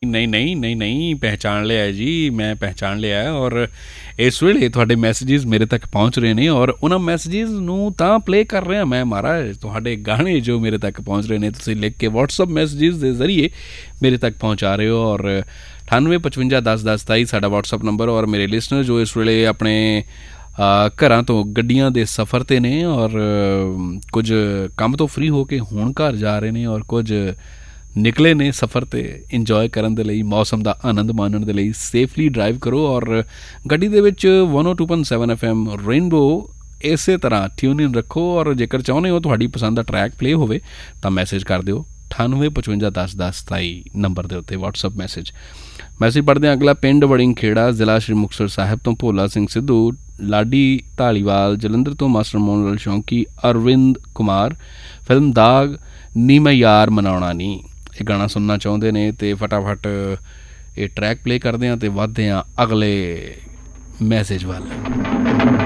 ਨਹੀਂ ਨਹੀਂ ਨਹੀਂ ਨਹੀਂ, ਪਹਿਚਾਣ ਲਿਆ ਜੀ, ਮੈਂ ਪਹਿਚਾਣ ਲਿਆ। ਔਰ ਇਸ ਵੇਲੇ ਤੁਹਾਡੇ ਮੈਸੇਜਿਸ ਮੇਰੇ ਤੱਕ ਪਹੁੰਚ ਰਹੇ ਨੇ ਔਰ ਉਹਨਾਂ ਮੈਸੇਜਿਸ ਨੂੰ ਤਾਂ ਪਲੇ ਕਰ ਰਿਹਾ ਮੈਂ ਮਹਾਰਾਜ। ਤੁਹਾਡੇ ਗਾਣੇ ਜੋ ਮੇਰੇ ਤੱਕ ਪਹੁੰਚ ਰਹੇ ਨੇ ਤੁਸੀਂ ਲਿਖ ਕੇ ਵਟਸਐਪ ਮੈਸੇਜਿਸ ਦੇ ਜ਼ਰੀਏ ਮੇਰੇ ਤੱਕ ਪਹੁੰਚਾ ਰਹੇ ਹੋ। ਔਰ 9855101027 ਸਾਡਾ ਵਟਸਐਪ ਨੰਬਰ। ਔਰ ਮੇਰੇ ਲਿਸਨਰ ਜੋ ਇਸ ਵੇਲੇ ਆਪਣੇ ਘਰਾਂ ਤੋਂ ਗੱਡੀਆਂ ਦੇ ਸਫ਼ਰ 'ਤੇ ਨੇ ਔਰ ਕੁਝ ਕੰਮ ਤੋਂ ਫਰੀ ਹੋ ਕੇ ਹੁਣ ਘਰ ਜਾ ਰਹੇ ਨੇ ਔਰ ਕੁਝ ਨਿਕਲੇ ਨੇ ਸਫ਼ਰ 'ਤੇ ਇੰਜੋਏ ਕਰਨ ਦੇ ਲਈ, ਮੌਸਮ ਦਾ ਆਨੰਦ ਮਾਣਨ ਦੇ ਲਈ। ਸੇਫਲੀ ਡਰਾਈਵ ਕਰੋ ਔਰ ਗੱਡੀ ਦੇ ਵਿੱਚ 102.7 FM ਰੇਨਬੋ ਇਸੇ ਤਰ੍ਹਾਂ ਟਿਊਨ ਇਨ ਰੱਖੋ। ਔਰ ਜੇਕਰ ਚਾਹੁੰਦੇ ਹੋ ਤੁਹਾਡੀ ਪਸੰਦ ਦਾ ਟਰੈਕ ਪਲੇ ਹੋਵੇ ਤਾਂ ਮੈਸੇਜ ਕਰ ਦਿਓ 9855101027 ਨੰਬਰ ਦੇ ਉੱਤੇ ਵਟਸਐਪ ਮੈਸੇਜ ਪੜ੍ਹਦੇ ਹਾਂ। ਅਗਲਾ ਪਿੰਡ ਵੜਿੰਗ ਖੇੜਾ, ਜ਼ਿਲ੍ਹਾ ਸ਼੍ਰੀ ਮੁਕਤਸਰ ਸਾਹਿਬ ਤੋਂ ਭੋਲਾ ਸਿੰਘ ਸਿੱਧੂ, ਲਾਡੀ ਢਾਲੀਵਾਲ ਜਲੰਧਰ ਤੋਂ ਮਾਸਟਰ ਮੋਹਨ ਲਾਲ ਸ਼ੌਂਕੀ, ਅਰਵਿੰਦ ਕੁਮਾਰ, ਫਿਲਮ ਦਾਗ ਨੀ ਮੈਂ ਯਾਰ ਮਨਾਉਣਾ ਨਹੀਂ, ਇਹ ਗਾਣਾ ਸੁਣਨਾ ਚਾਹੁੰਦੇ ਨੇ। ਅਤੇ ਫਟਾਫਟ ਇਹ ਟਰੈਕ ਪਲੇ ਕਰਦੇ ਹਾਂ ਅਤੇ ਵੱਧਦੇ ਹਾਂ ਅਗਲੇ ਮੈਸੇਜ ਵੱਲ।